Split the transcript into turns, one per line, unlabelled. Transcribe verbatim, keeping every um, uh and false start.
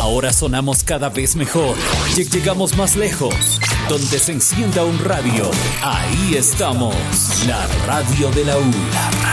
Ahora sonamos cada vez mejor. Lleg- Llegamos más lejos. Donde se encienda un radio, ahí estamos. La radio de la U. La